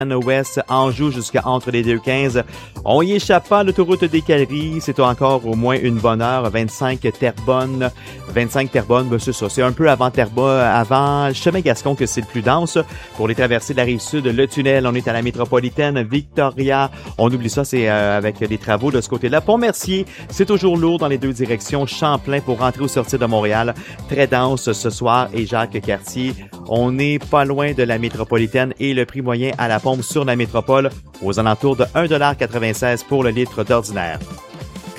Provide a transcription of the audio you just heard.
Ouest, Anjou jusqu'à entre les 2,15. On y échappe pas, l'autoroute des Caleries, c'est encore au moins une bonne heure, 25 Terrebonne, ben c'est ça, c'est un peu avant Terrebonne, avant le chemin Gascon que c'est le plus dense. Pour les traversées de la Rive-Sud, le tunnel, on est à la métropolitaine, Victoria, on oublie ça, c'est avec des travaux de ce côté-là. Pont-Mercier, c'est toujours lourd dans les deux directions, Champlain pour rentrer ou sortir de Montréal, très dense ce soir, et Jacques-Cartier, on n'est pas loin de la métropolitaine et le prix moyen à la pompe sur la métropole aux alentours de 1,96 $ pour le litre d'ordinaire.